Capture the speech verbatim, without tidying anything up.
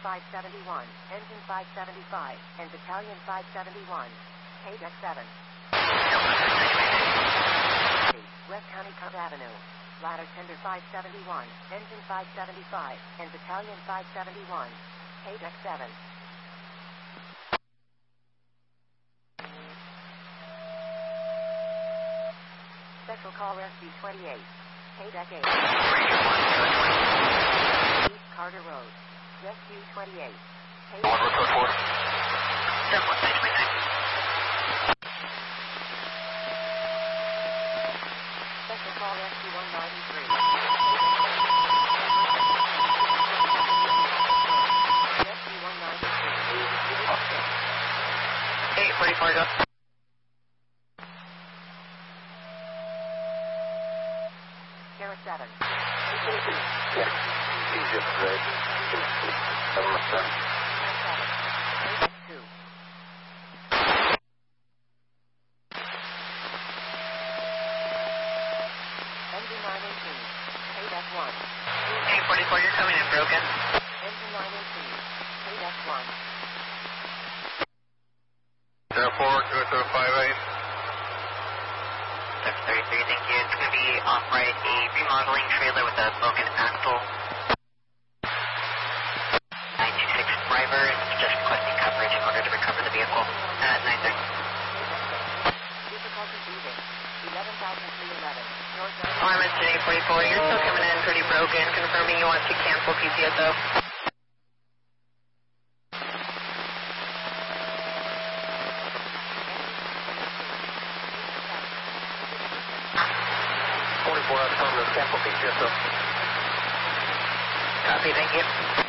five seventy-one, Engine five seventy-five, and Battalion five seventy-one. K D E C seven. West Honeycutt Avenue. Ladder Tender five seventy-one, Engine five seventy-five, and Battalion five seventy-one. K D E C seven. Special Call Rescue twenty-eight. K D E C eight. East Carter Road. Rescue twenty-eight. K D E C eight. Special Call Rescue one ninety-three. Rescue one ninety-three. eight forty-four, go. Sierra seven. Yeah. Egypt, right? Seven, seven. two. Engine nine eighteen. K D E C one. eight forty-four, you're coming in broken. Engine nine eighteen. K D E C one. zero four, two zero five eight. six thirty-three, thank you. It's going to be off-right, a remodeling trailer with a broken axle. nine two six driver is just requesting coverage in order to recover the vehicle at nine thirty. Difficulty breathing. eleven thousand three eleven. North Armist eight forty-four, you're still coming in pretty broken, confirming you want to cancel P C S O. forty-four, I'm calling the cancel P C S O. Copy, thank you.